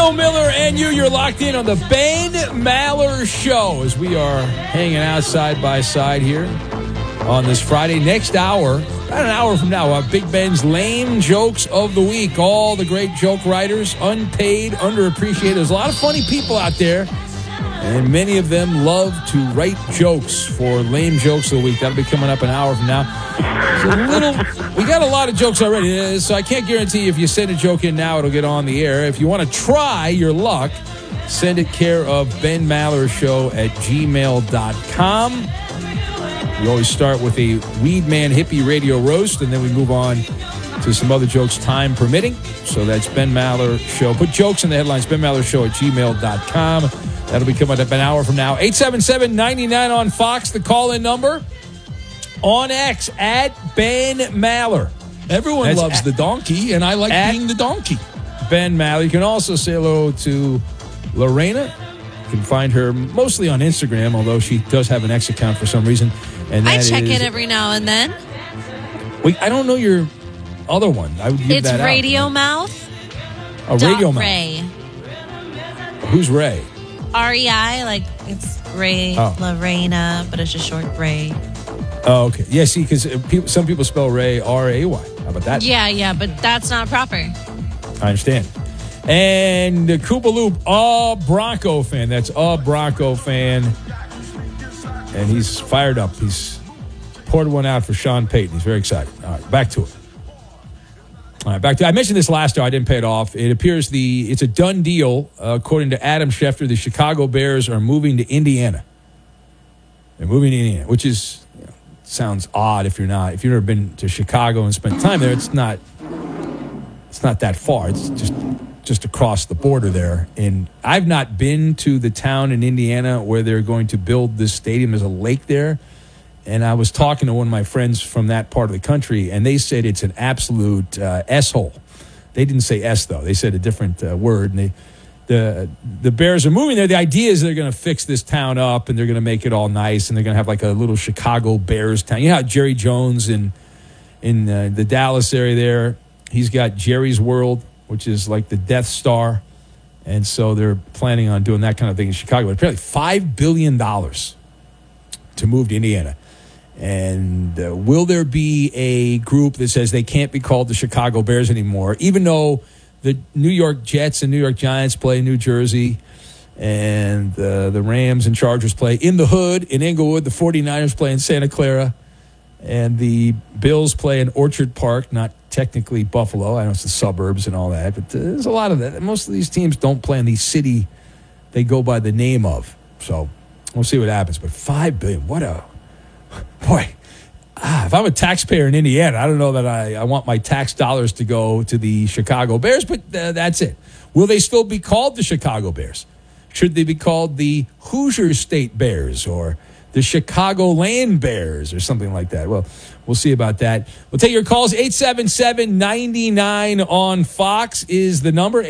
Bill Miller and you're locked in on the Ben Maller Show as we are hanging out side by side here on this Friday. Next hour, about an hour from now, Big Ben's Lame Jokes of the Week. All the great joke writers, unpaid, underappreciated. There's a lot of funny people out there, and many of them love to write jokes for Lame Jokes of the Week. That'll be coming up an hour from now. We got a lot of jokes already, so I can't guarantee if you send a joke in now, it'll get on the air. If you want to try your luck, send it care of Ben Maller Show at gmail.com. We always start with a Weed Man Hippie Radio Roast, and then we move on to some other jokes, time permitting. So that's Ben Maller Show. Put jokes in the headlines, Ben Maller Show at gmail.com. That'll be coming up an hour from now. 877-99 on Fox, the call-in number. On X, at Ben Maller. Everyone loves the donkey, and I like being the donkey. Ben Maller. You can also say hello to Lorena. You can find her mostly on Instagram, although she does have an X account for some reason. And I check it every now and then. Wait, I don't know your other one. I would give it's that Radio out. Mouth. Radio Mouth. Ray. Who's Ray? REI, like it's Ray Lorena, but it's just short Ray. Oh, okay. Yeah, see, because some people spell Ray R-A-Y. How about that? Yeah, but that's not proper. I understand. And Koopa Loop, a Bronco fan. That's a Bronco fan. And he's fired up. He's poured one out for Sean Payton. He's very excited. All right, back to it. All right, back to it. I mentioned this last year. I didn't pay it off. It appears it's a done deal. According to Adam Schefter, the Chicago Bears are moving to Indiana. They're moving to Indiana, which is... sounds odd if you've never been to Chicago and spent time there. It's not that far. It's just across the border there. And I've not been to the town in Indiana where they're going to build this stadium. There's a lake there. And I was talking to one of my friends from that part of the country, and they said it's an absolute S-hole. They didn't say S, though. They said a different word. And the Bears are moving there. The idea is they're going to fix this town up, and they're going to make it all nice, and they're going to have like a little Chicago Bears town. You know how Jerry Jones in the Dallas area there, he's got Jerry's World, which is like the Death Star, and so they're planning on doing that kind of thing in Chicago. But apparently $5 billion to move to Indiana. And will there be a group that says they can't be called the Chicago Bears anymore, even though the New York Jets and New York Giants play in New Jersey, and the Rams and Chargers play in the hood in Inglewood. The 49ers play in Santa Clara, and the Bills play in Orchard Park, not technically Buffalo. I know it's the suburbs and all that, but there's a lot of that. Most of these teams don't play in the city they go by the name of. So we'll see what happens. But $5 billion, boy. If I'm a taxpayer in Indiana, I don't know that I want my tax dollars to go to the Chicago Bears, but that's it. Will they still be called the Chicago Bears? Should they be called the Hoosier State Bears or the Chicagoland Bears or something like that? Well, we'll see about that. We'll take your calls. 877-99 on Fox is the number,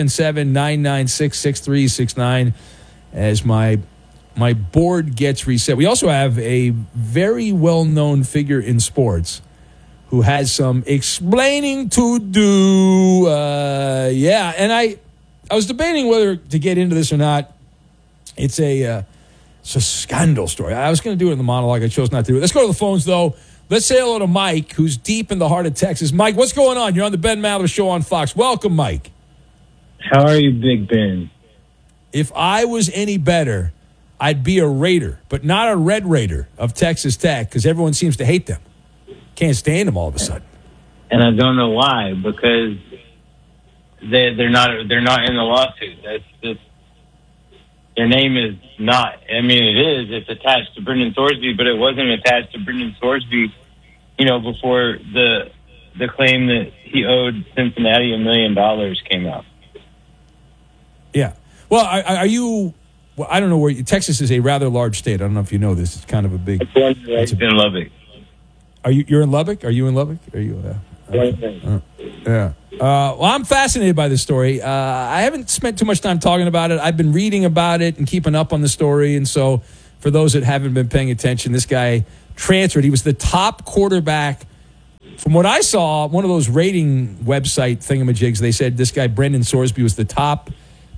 877-996-6369 as my board gets reset. We also have a very well-known figure in sports who has some explaining to do. And I was debating whether to get into this or not. It's a scandal story. I was going to do it in the monologue. I chose not to do it. Let's go to the phones, though. Let's say hello to Mike, who's deep in the heart of Texas. Mike, what's going on? You're on the Ben Maller Show on Fox. Welcome, Mike. How are you, Big Ben? If I was any better, I'd be a Raider, but not a Red Raider of Texas Tech because everyone seems to hate them. Can't stand them all of a sudden. And I don't know why, because they're not in the lawsuit. That's just, their name is not. I mean, it is. It's attached to Brendan Thorsby, but it wasn't attached to Brendan Thorsby, before the claim that he owed Cincinnati $1 million came out. Yeah. Well, are you? Well, I don't know where. Texas is a rather large state. I don't know if you know this. It's kind of a big. It's in Lubbock. You're in Lubbock? Are you in Lubbock? Are you? Yeah. Well, I'm fascinated by this story. I haven't spent too much time talking about it. I've been reading about it and keeping up on the story. And so, for those that haven't been paying attention, this guy transferred. He was the top quarterback. From what I saw, one of those rating website thingamajigs, they said this guy, Brendan Thorsby, was the top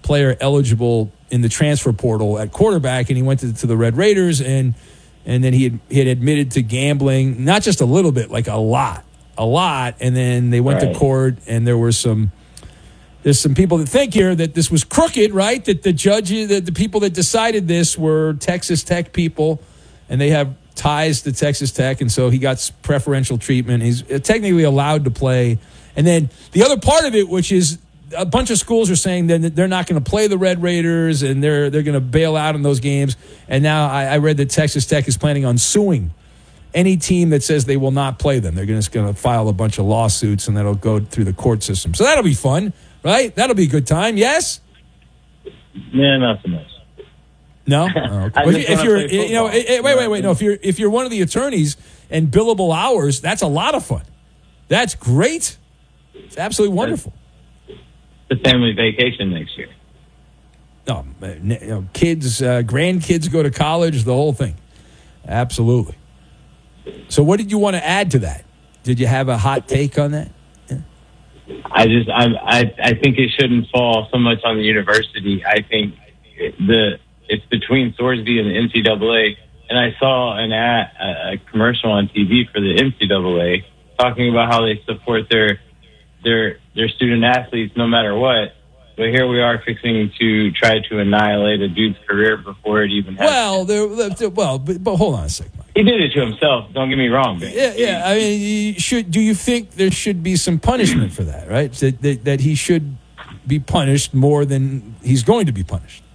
player eligible in the transfer portal at quarterback, and he went to the Red Raiders, and then he had admitted to gambling, not just a little bit, like a lot, and then they went to court, and there's some people that think here that this was crooked, right? That the judges, that the people that decided this were Texas Tech people, and they have ties to Texas Tech, and so he got preferential treatment. He's technically allowed to play. And then the other part of it, which is a bunch of schools are saying that they're not going to play the Red Raiders, and they're going to bail out in those games. And now I read that Texas Tech is planning on suing any team that says they will not play them. They're just going to file a bunch of lawsuits, and that'll go through the court system. So that'll be fun, right? That'll be a good time. Yes? Yeah, not so much. No, oh, okay. If you're, wait. No, if you're one of the attorneys and billable hours, that's a lot of fun. That's great. It's absolutely wonderful. The family vacation next year. No, kids, grandkids go to college, the whole thing. Absolutely. So, what did you want to add to that? Did you have a hot take on that? Yeah. I think it shouldn't fall so much on the university. I think it's between Thorsby and the NCAA. And I saw a commercial on TV for the NCAA talking about how they support their student athletes no matter what. But here we are fixing to try to annihilate a dude's career before it even happened. But hold on a second, Mike. He did it to himself. Don't get me wrong, man. Yeah. I mean, do you think there should be some punishment for that, right? That he should be punished more than he's going to be punished?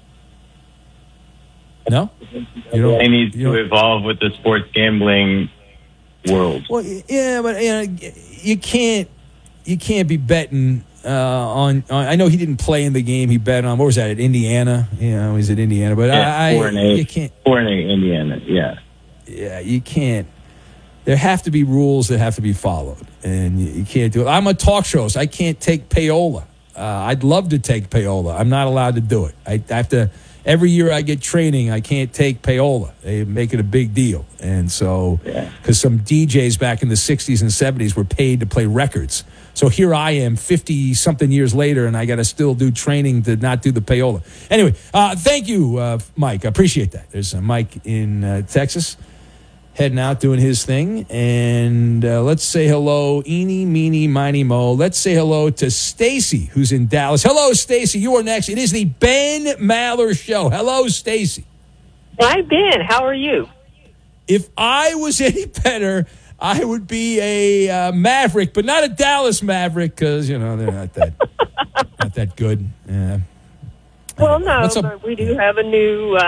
No? They need to evolve with the sports gambling world. Well, yeah, but you can't be betting on. I know he didn't play in the game. He bet on, what was that, at Indiana? He's at Indiana, but you can't. 4-8 Indiana, yeah. Yeah, you can't. There have to be rules that have to be followed, and you can't do it. I'm a talk show, so I can't take payola. I'd love to take payola. I'm not allowed to do it. I have to. Every year I get training, I can't take payola. They make it a big deal. And so, because some DJs back in the 60s and 70s were paid to play records. So here I am 50-something years later, and I got to still do training to not do the payola. Anyway, thank you, Mike. I appreciate that. There's Mike in Texas heading out doing his thing. And let's say hello, eeny, meeny, miny, mo. Let's say hello to Stacy, who's in Dallas. Hello, Stacy. You are next. It is the Ben Maller Show. Hello, Stacy. Hi, Ben. How are you? If I was any better, I would be a Maverick, but not a Dallas Maverick because, they're not that good. Yeah. Well, no, but we do have a new...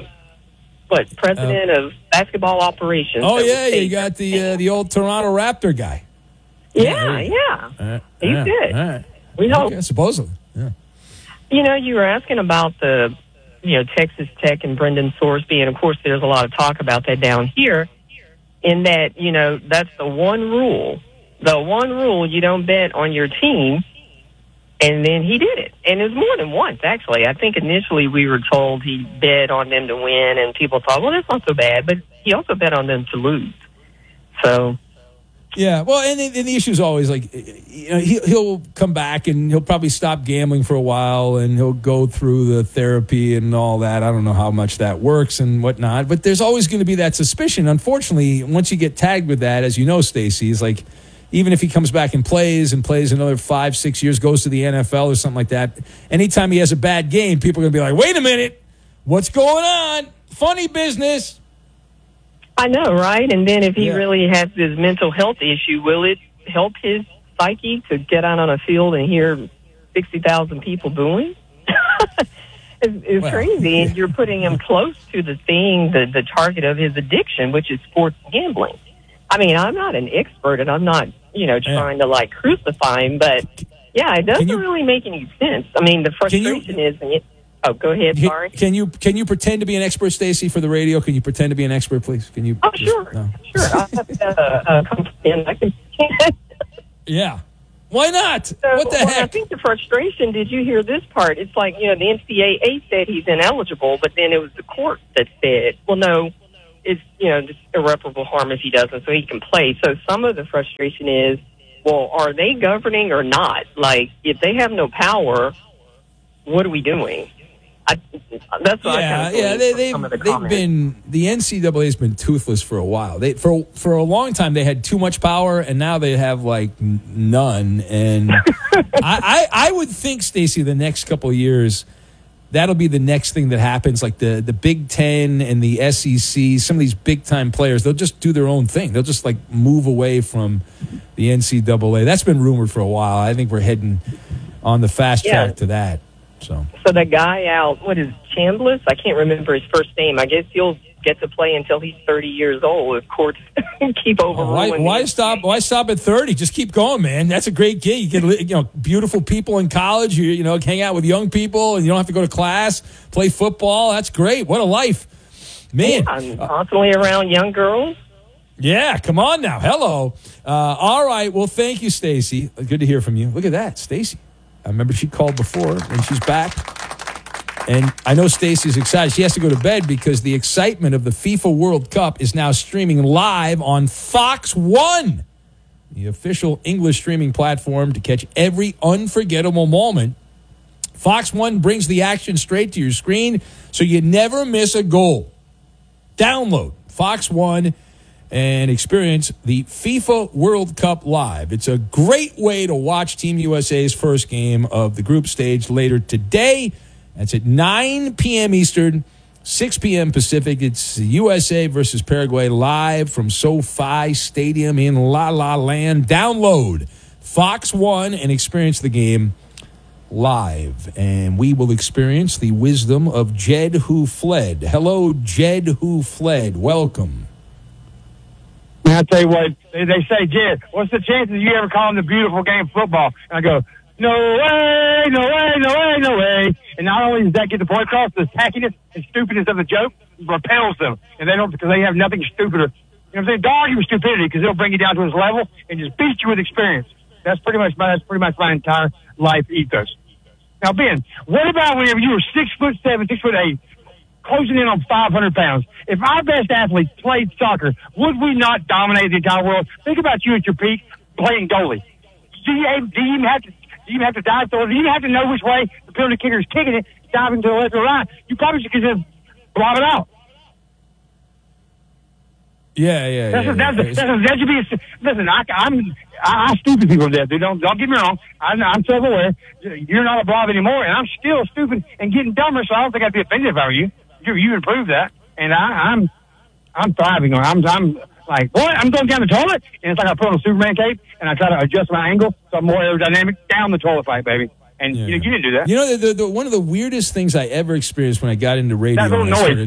president of basketball operations. Oh, yeah, you got the old Toronto Raptor guy. Yeah. He's good. All right. We hope. Okay, supposedly, yeah. You were asking about the, Texas Tech and Brendan Thorsby, and, of course, there's a lot of talk about that down here, in that, that's the one rule. The one rule, you don't bet on your team. And then he did it. And it was more than once, actually. I think initially we were told he bet on them to win, and people thought, well, that's not so bad. But he also bet on them to lose. So... Yeah, well, and the issue is always, like, he'll come back and he'll probably stop gambling for a while, and he'll go through the therapy and all that. I don't know how much that works and whatnot. But there's always going to be that suspicion. Unfortunately, once you get tagged with that, as you know, Stacey, it's like... Even if he comes back and plays another 5-6 years, goes to the NFL or something like that, anytime he has a bad game, people are going to be like, wait a minute, what's going on? Funny business. I know, right? And then if he really has this mental health issue, will it help his psyche to get out on a field and hear 60,000 people booing? It's crazy. And you're putting him close to the thing, the target of his addiction, which is sports gambling. I mean, I'm not an expert, and I'm not, trying to, crucify him, but, it doesn't really make any sense. I mean, the frustration is... Oh, go ahead, sorry. Can you pretend to be an expert, Stacey, for the radio? Can you pretend to be an expert, please? Can you? Oh, sure. No. Sure. I'll have to come in. I can. Yeah. Why not? So, what the heck? I think the frustration, did you hear this part? It's like, the NCAA said he's ineligible, but then it was the court that said, well, no, it's, just irreparable harm if he doesn't, so he can play. So some of the frustration is, well, are they governing or not? Like, if they have no power, what are we doing? That's what they've been, the NCAA has been toothless for a while. For a long time they had too much power, and now they have like none. And I would think, Stacey, the next couple of years, that'll be the next thing that happens. Like the Big Ten and the SEC, some of these big time players, they'll just do their own thing. They'll just like move away from the NCAA. That's been rumored for a while. I think we're heading on the fast track to that. So that guy out, what is Chambliss? I can't remember his first name. I guess he'll get to play until he's 30 years old if courts keep overruling. Why stop at 30? Just keep going, man. That's a great gig. You get beautiful people in college. You hang out with young people, and you don't have to go to class, play football. That's great. What a life, man. Yeah, I'm constantly around young girls. Yeah, come on now. Hello. All right. Well, thank you, Stacey. Good to hear from you. Look at that, Stacey. I remember she called before, and she's back. And I know Stacey's excited. She has to go to bed because the excitement of the FIFA World Cup is now streaming live on Fox One, the official English streaming platform to catch every unforgettable moment. Fox One brings the action straight to your screen so you never miss a goal. Download Fox One and experience the FIFA World Cup live. It's a great way to watch Team USA's first game of the group stage later today. That's at 9 p.m. Eastern, 6 p.m. Pacific. It's USA versus Paraguay live from SoFi Stadium in La La Land. Download Fox One and experience the game live. And we will experience the wisdom of Jed Who Fled. Hello, Jed Who Fled. Welcome. I'll tell you what, they say, Jed, what's the chances you ever call him the beautiful game of football? And I go, no way, no way, no way, no way. And not only does that get the point across, the tackiness and stupidness of the joke repels them. And they don't, because they have nothing stupider. You know what I'm saying? Don't argue with stupidity because it'll bring you down to his level and just beat you with experience. That's pretty much my entire life ethos. Now, Ben, what about whenever you were 6'7", 6'8", closing in on 500 pounds? If our best athletes played soccer, would we not dominate the entire world? Think about you at your peak playing goalie. Do you even have to dive through it? Do you even have to know which way the penalty kicker is kicking it, diving to the left or right? You probably should just blob it out. That should be. Listen, I stupid people to death. Don't get me wrong. I'm self-aware. You're not a blob anymore, and I'm still stupid and getting dumber. So I don't think I'd be offended if I were you. You improved that, and I'm thriving on it. I'm like, what? I'm going down the toilet, and it's like I put on a Superman cape, and I try to adjust my angle so I'm more aerodynamic down the toilet pipe, baby. And you didn't do that. You know, the one of the weirdest things I ever experienced when I got into radio, that little noise.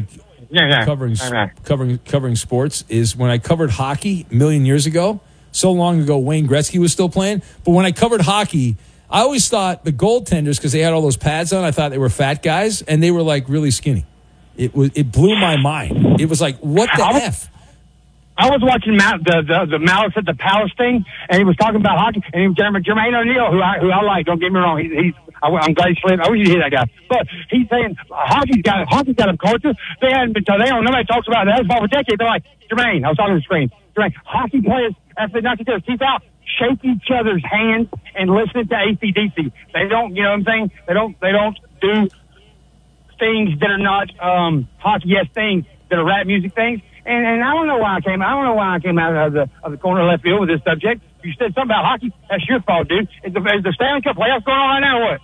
Covering sports, is when I covered hockey a million years ago. So long ago, Wayne Gretzky was still playing. But when I covered hockey, I always thought the goaltenders, because they had all those pads on, I thought they were fat guys, and they were like really skinny. It blew my mind. It was like, what the F? I was watching the Malice at the Palace thing, and he was talking about hockey, and he was Jermaine O'Neal, who I like. Don't get me wrong, I'm glad he slipped. I wish you hear that guy. But he's saying hockey's got a culture. Nobody talks about that. It's for decades. They're like, Jermaine, I was talking to the screen. Jermaine, hockey players, after they knock each other's teeth out, shake each other's hands and listen to AC/DC. They don't, you know what I'm saying? They don't do things that are not hockey-esque things, that are rap music things. And I don't know why I came out of the corner of left field with this subject. You said something about hockey. That's your fault, dude. Is the Stanley Cup playoffs going on right now or what?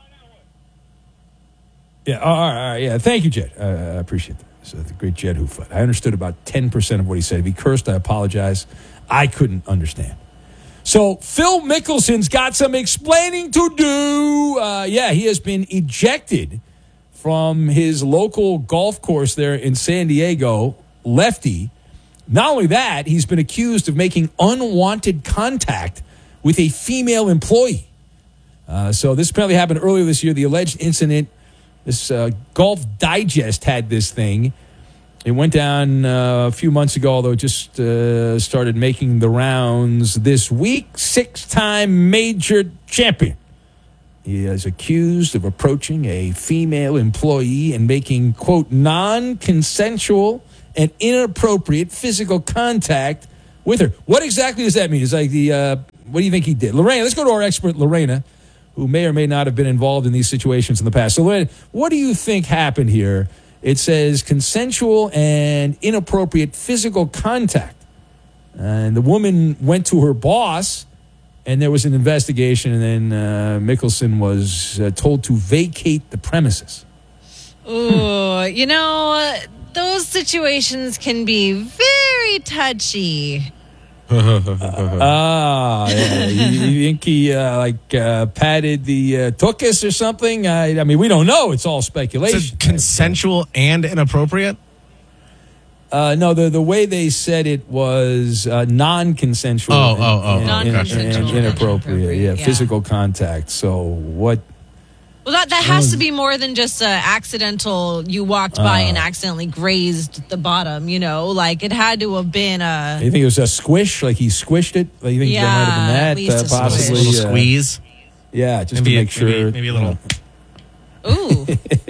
Yeah, all right. Yeah, thank you, Jed. I appreciate that. So the great Jed Who Fled. I understood about 10% of what he said. If he cursed, I apologize. I couldn't understand. So Phil Mickelson's got some explaining to do. He has been ejected from his local golf course there in San Diego. Lefty. Not only that, he's been accused of making unwanted contact with a female employee. So this apparently happened earlier this year. The alleged incident, this Golf Digest had this thing. It went down a few months ago, although it just started making the rounds this week. 6-time major champion. He is accused of approaching a female employee and making, quote, non-consensual and inappropriate physical contact with her. What exactly does that mean? It's like what do you think he did? Lorena, let's go to our expert, Lorena, who may or may not have been involved in these situations in the past. So, Lynn, what do you think happened here? It says consensual and inappropriate physical contact. And the woman went to her boss, and there was an investigation, and then Mickelson was told to vacate the premises. Ooh, those situations can be very touchy. Yeah. You think he patted the tuchus or something? I mean, we don't know. It's all speculation. Is it consensual and inappropriate? No, the way they said it was non-consensual. Non-consensual and inappropriate. Yeah, physical contact. So what? Well, that has to be more than just accidental. You walked by and accidentally grazed the bottom. Like it had to have been a. You think it was a squish? Like he squished it? Like you think there might have been that? Possibly a little squeeze. Yeah, just maybe, to make sure. Maybe a little. Ooh.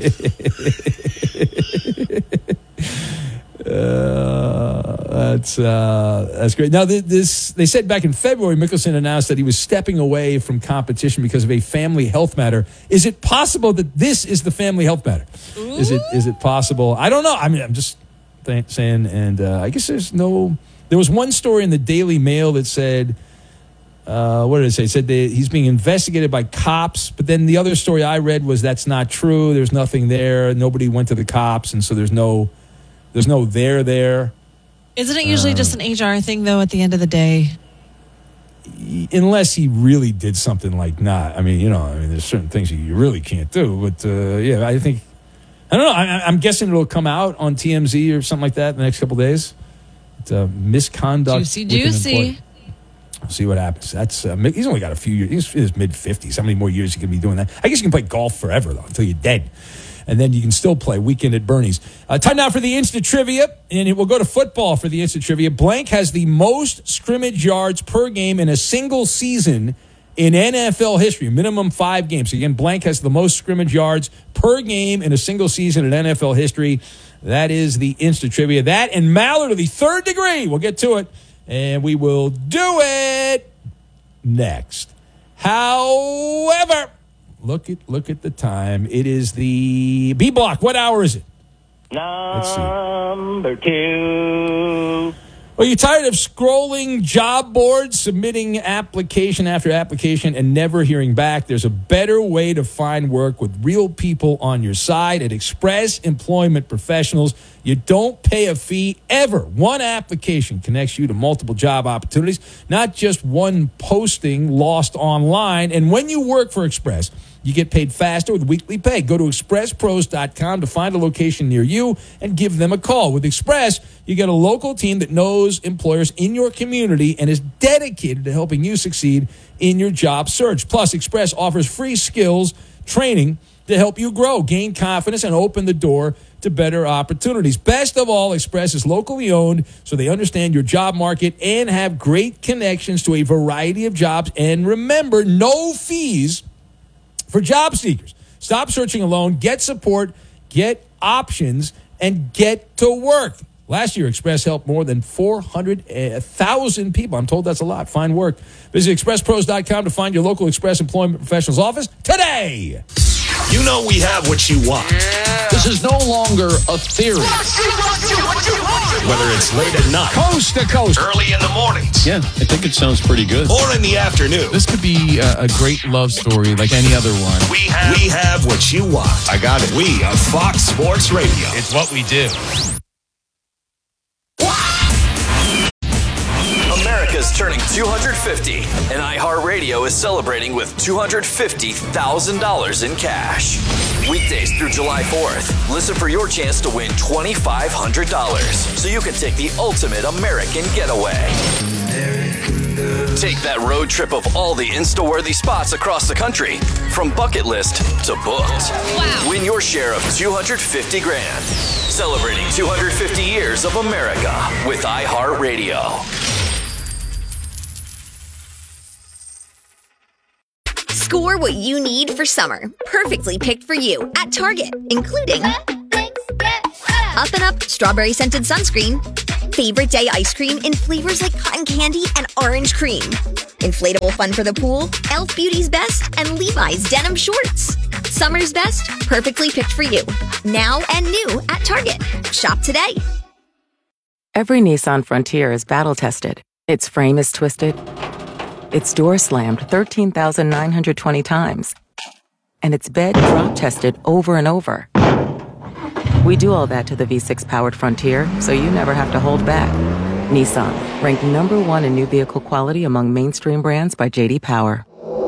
That's great. Now, they said back in February, Mickelson announced that he was stepping away from competition because of a family health matter. Is it possible that this is the family health matter? Ooh. Is it possible? I don't know. I mean, I'm just saying, and I guess there's no. There was one story in the Daily Mail that said, what did it say? It said he's being investigated by cops, but then the other story I read was that's not true. There's nothing there. Nobody went to the cops, and so there's no there. Isn't it usually just an HR thing, though, at the end of the day? Unless he really did something like not. I mean, there's certain things you really can't do. But, I don't know. I'm guessing it'll come out on TMZ or something like that in the next couple of days. It's misconduct. Juicy. We'll see what happens. That's he's only got a few years. He's in his mid-50s. How many more years he can be doing that? I guess you can play golf forever, though, until you're dead. And then you can still play Weekend at Bernie's. Time now for the Instant Trivia, and we'll go to football for the Instant Trivia. Blank has the most scrimmage yards per game in a single season in NFL history, minimum 5 games. Again, Blank has the most scrimmage yards per game in a single season in NFL history. That is the Instant Trivia. That and Mallard of the Third Degree. We'll get to it, and we will do it next. However, look at the time. It is the B block. What hour is it? Number 2. Are you tired of scrolling job boards, submitting application after application, and never hearing back? There's a better way to find work with real people on your side at Express Employment Professionals. You don't pay a fee ever. One application connects you to multiple job opportunities, not just one posting lost online. And when you work for Express, you get paid faster with weekly pay. Go to expresspros.com to find a location near you and give them a call. With Express, you get a local team that knows employers in your community and is dedicated to helping you succeed in your job search. Plus, Express offers free skills training to help you grow, gain confidence, and open the door to better opportunities. Best of all, Express is locally owned, so they understand your job market and have great connections to a variety of jobs. And remember, no fees for job seekers. Stop searching alone. Get support, get options, and get to work. Last year, Express helped more than 400,000 people. I'm told that's a lot. Find work. Visit expresspros.com to find your local Express Employment Professionals office today. You know we have what you want. Yeah. This is no longer a theory. Whether it's late at night, coast to coast, early in the mornings. Yeah, I think it sounds pretty good. Or in the afternoon. This could be a great love story like any other one. We have what you want. I got it. We are Fox Sports Radio. It's what we do. America's turning 250, and iHeartRadio is celebrating with $250,000 in cash. Weekdays through July 4th, listen for your chance to win $2,500 so you can take the ultimate American getaway. Take that road trip of all the Insta-worthy spots across the country, from bucket list to booked. Wow. Win your share of $250,000. Celebrating 250 years of America with iHeartRadio. Score what you need for summer. Perfectly picked for you at Target, including Up & Up Strawberry Scented Sunscreen, Favorite day ice cream in flavors like cotton candy and orange cream. Inflatable fun for the pool, Elf Beauty's Best, and Levi's denim shorts. Summer's best, perfectly picked for you. Now and new at Target. Shop today. Every Nissan Frontier is battle-tested. Its frame is twisted. Its door slammed 13,920 times. And its bed drop-tested over and over. We do all that to the V6-powered Frontier, so you never have to hold back. Nissan, ranked #1 in new vehicle quality among mainstream brands by J.D. Power.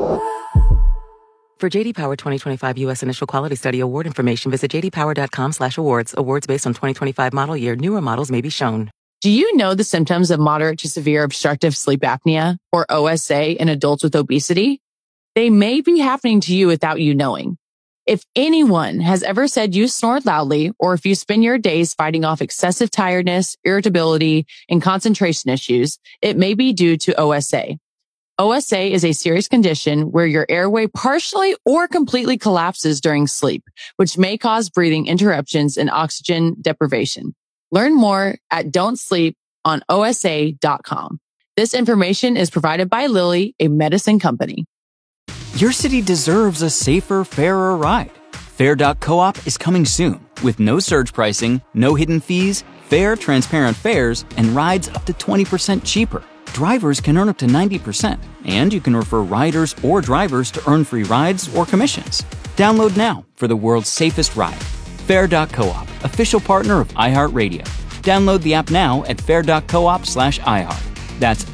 For J.D. Power 2025 U.S. Initial Quality Study award information, visit jdpower.com/awards. Awards based on 2025 model year. Newer models may be shown. Do you know the symptoms of moderate to severe obstructive sleep apnea, or OSA, in adults with obesity? They may be happening to you without you knowing. If anyone has ever said you snore loudly, or if you spend your days fighting off excessive tiredness, irritability, and concentration issues, it may be due to OSA. OSA is a serious condition where your airway partially or completely collapses during sleep, which may cause breathing interruptions and oxygen deprivation. Learn more at don'tsleeponosa.com. This information is provided by Lilly, a medicine company. Your city deserves a safer, fairer ride. Fair.coop is coming soon with no surge pricing, no hidden fees, fair, transparent fares, and rides up to 20% cheaper. Drivers can earn up to 90%, and you can refer riders or drivers to earn free rides or commissions. Download now for the world's safest ride. Fair.coop, official partner of iHeartRadio. Download the app now at fair.coop/iHeart. That's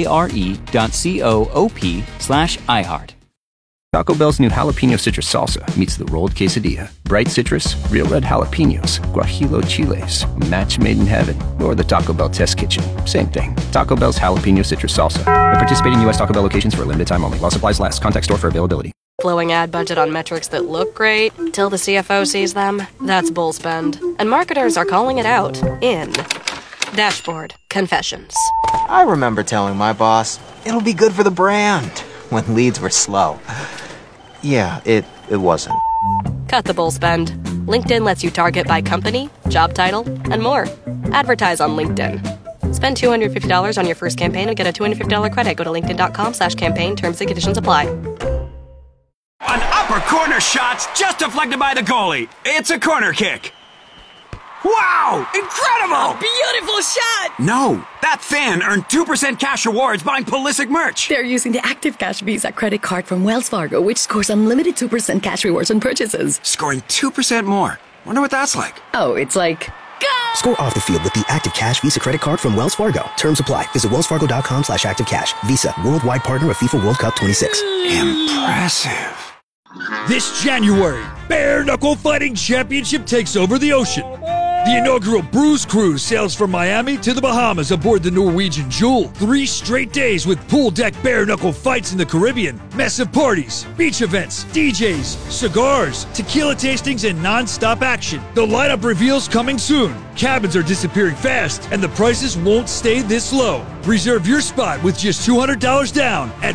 FARE.coop/iHeart. Taco Bell's new jalapeno citrus salsa meets the rolled quesadilla. Bright citrus, real red jalapenos, guajillo chiles, a match made in heaven, or the Taco Bell test kitchen. Same thing. Taco Bell's jalapeno citrus salsa. At participating U.S. Taco Bell locations for a limited time only. While supplies last. Contact store for availability. Blowing ad budget on metrics that look great till the CFO sees them. That's bull spend. And marketers are calling it out in Dashboard Confessions. I remember telling my boss, it'll be good for the brand, when leads were slow. Yeah, it wasn't. Cut the bull spend. LinkedIn lets you target by company, job title, and more. Advertise on LinkedIn. Spend $250 on your first campaign and get a $250 credit. Go to linkedin.com/campaign. Terms and conditions apply. An upper corner shot's just deflected by the goalie. It's a corner kick. Wow! Incredible! A beautiful shot! No, that fan earned 2% cash rewards buying Pulisic merch. They're using the Active Cash Visa credit card from Wells Fargo, which scores unlimited 2% cash rewards on purchases. Scoring 2% more. Wonder what that's like. Oh, it's like... Score off the field with the Active Cash Visa credit card from Wells Fargo. Terms apply. Visit wellsfargo.com/activecash. Visa, worldwide partner of FIFA World Cup 26. Impressive. This January, Bare Knuckle Fighting Championship takes over the ocean. The inaugural Bruise Cruise sails from Miami to the Bahamas aboard the Norwegian Jewel. 3 straight days with pool deck bare knuckle fights in the Caribbean, massive parties, beach events, DJs, cigars, tequila tastings, and non-stop action. The lineup reveals coming soon. Cabins are disappearing fast, and the prices won't stay this low. Reserve your spot with just $200 down at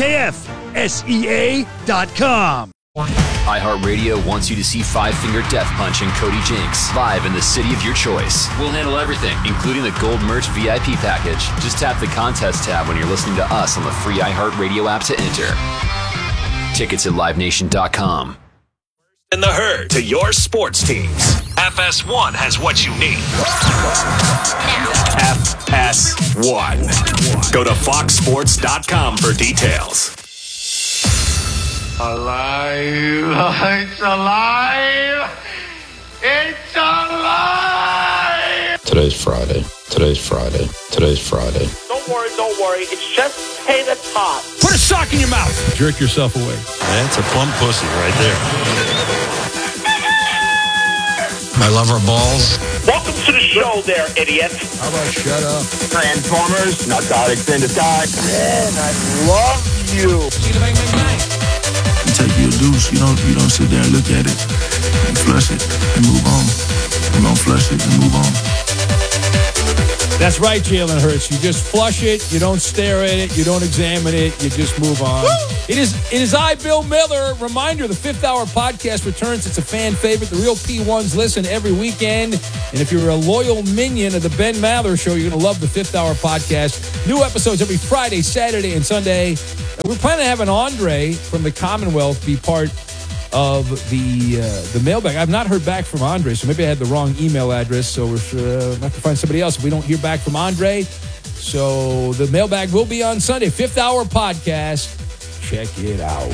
BKFSEA.com. iHeartRadio wants you to see Five Finger Death Punch and Cody Jinks live in the city of your choice. We'll handle everything, including the Gold Merch VIP package. Just tap the contest tab when you're listening to us on the free iHeartRadio app to enter. Tickets at livenation.com. In the herd to your sports teams. FS1 has what you need. FS1. Go to foxsports.com for details. Alive! It's alive! It's alive! Today's Friday. Today's Friday. Today's Friday. Don't worry. It's just pay the top. Put a sock in your mouth. Jerk yourself away. That's a plump pussy right there. My lover balls. Welcome to the show there, idiot. How about shut up? Transformers, narcotics in the sky. Man, I love you. Take you a deuce, you don't sit there and look at it. You flush it and move on. You don't flush it and move on. That's right, Jalen Hurts. You just flush it. You don't stare at it. You don't examine it. You just move on. Woo! It is I, Bill Miller. Reminder, the 5th Hour podcast returns. It's a fan favorite. The real P1s listen every weekend. And if you're a loyal minion of the Ben Maller Show, you're going to love the 5th Hour podcast. New episodes every Friday, Saturday, and Sunday. We're planning to have an Andre from the Commonwealth be part of the mailbag. I've not heard back from Andre, so maybe I had the wrong email address, so we'll have to find somebody else if we don't hear back from Andre. So the mailbag will be on Sunday. 5th Hour podcast. Check it out.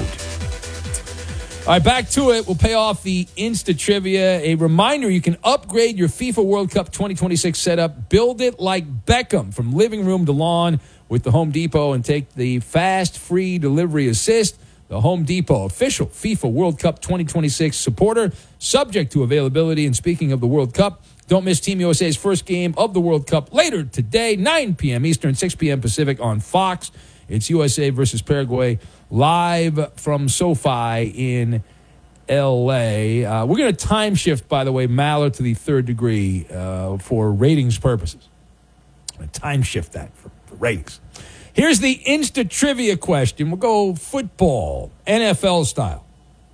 All right, back to it. We'll pay off the Insta Trivia. A reminder, you can upgrade your FIFA World Cup 2026 setup. Build it like Beckham from living room to lawn with the Home Depot and take the fast, free delivery assist. The Home Depot, official FIFA World Cup 2026 supporter, subject to availability. And speaking of the World Cup, don't miss Team USA's first game of the World Cup later today, 9 p.m. Eastern, 6 p.m. Pacific on Fox. It's USA versus Paraguay live from SoFi in L.A. We're going to time shift, by the way, Maller to the third degree for ratings purposes. I'm going to time shift that for ratings. Here's the Insta Trivia question. We'll go football, NFL style.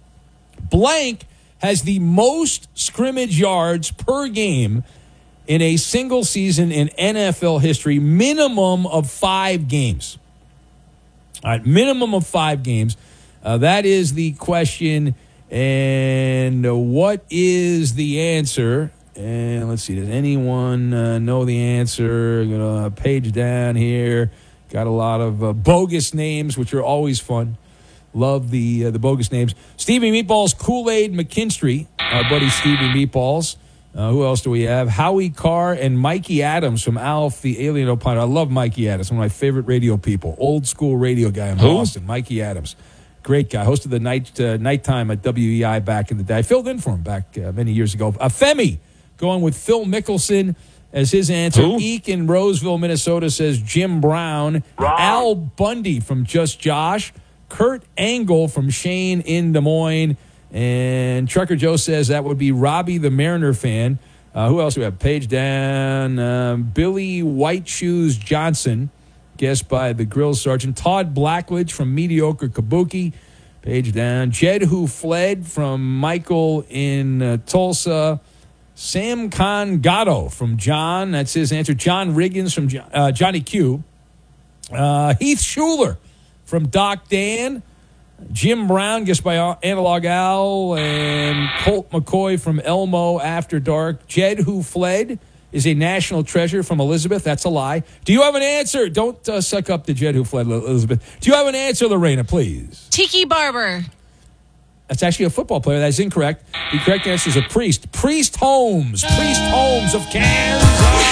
Blank has the most scrimmage yards per game in a single season in NFL history, minimum of 5 games. All right, minimum of 5 games. That is the question. And what is the answer? And let's see, does anyone know the answer? I'm going to page down here. Got a lot of bogus names, which are always fun. Love the bogus names. Stevie Meatballs, Kool-Aid McKinstry, our buddy Stevie Meatballs. Who else do we have? Howie Carr and Mikey Adams from Alf, the Alien Opiner. I love Mikey Adams, one of my favorite radio people. Old school radio guy in Boston, Mikey Adams. Great guy. Hosted the nighttime at WEI back in the day. I filled in for him back many years ago. Femi, going with Phil Mickelson as his answer. Eek in Roseville, Minnesota says Jim Brown. Wrong. Al Bundy from Just Josh. Kurt Angle from Shane in Des Moines. And Trucker Joe says that would be Robbie the Mariner fan. Who else do we have? Page down. Billy White Shoes Johnson, guessed by the Grill Sergeant. Todd Blackledge from Mediocre Kabuki. Page down. Jed Who Fled from Michael in Tulsa. Sam Khan Gatto from John. That's his answer. John Riggins from Johnny Q. Heath Schuler from Doc Dan. Jim Brown, guessed by Analog Al. And Colt McCoy from Elmo After Dark. Jed Who Fled is a national treasure from Elizabeth. That's a lie. Do you have an answer? Don't suck up to Jed Who Fled, Elizabeth. Do you have an answer, Lorena, please? Tiki Barber. That's actually a football player. That's incorrect. The correct answer is a priest. Priest Holmes. Priest Holmes of Kansas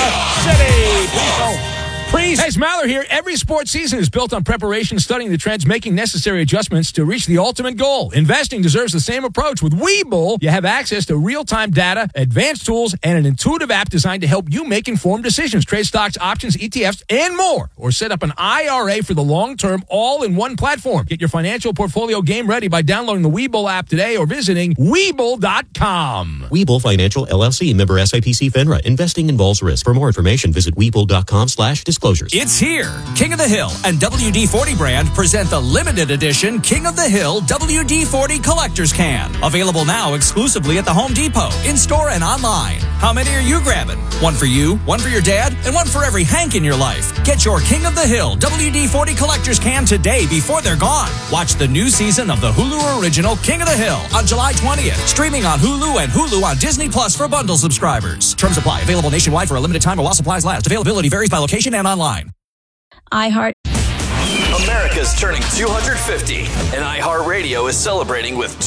City. Priest Holmes. Priest. Hey, it's Maller here. Every sports season is built on preparation, studying the trends, making necessary adjustments to reach the ultimate goal. Investing deserves the same approach. With Webull, you have access to real-time data, advanced tools, and an intuitive app designed to help you make informed decisions. Trade stocks, options, ETFs, and more. Or set up an IRA for the long term, all in one platform. Get your financial portfolio game ready by downloading the Webull app today or visiting Webull.com. Webull Financial, LLC, member SIPC FINRA. Investing involves risk. For more information, visit Webull.com/disclosures. It's here. King of the Hill and WD-40 brand present the limited edition King of the Hill WD-40 Collector's Can. Available now exclusively at the Home Depot, in-store and online. How many are you grabbing? One for you, one for your dad, and one for every Hank in your life. Get your King of the Hill WD-40 Collector's Can today before they're gone. Watch the new season of the Hulu original King of the Hill on July 20th. Streaming on Hulu and Hulu on Disney Plus for bundle subscribers. Terms apply. Available nationwide for a limited time or while supplies last. Availability varies by location and online. iHeart. America's turning 250, and iHeartRadio is celebrating with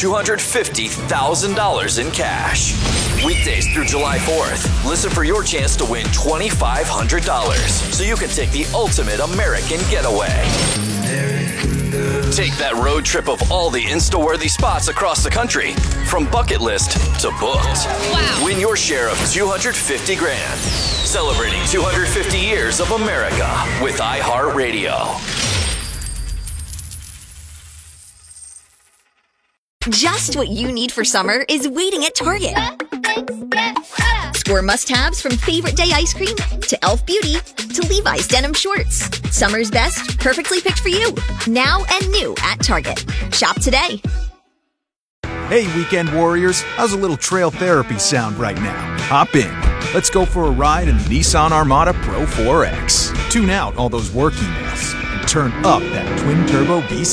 $250,000 in cash. Weekdays through July 4th, listen for your chance to win $2,500 so you can take the ultimate American getaway. Take that road trip of all the Insta-worthy spots across the country, from bucket list to booked. Wow. Win your share of $250,000. Celebrating 250 years of America with iHeartRadio. Just what you need for summer is waiting at Target. Explore must-haves from favorite day ice cream to e.l.f. Beauty to Levi's denim shorts. Summer's best, perfectly picked for you. Now and new at Target. Shop today. Hey, weekend warriors, how's a little trail therapy sound right now? Hop in. Let's go for a ride in the Nissan Armada Pro 4X. Tune out all those work emails and turn up that twin-turbo V6.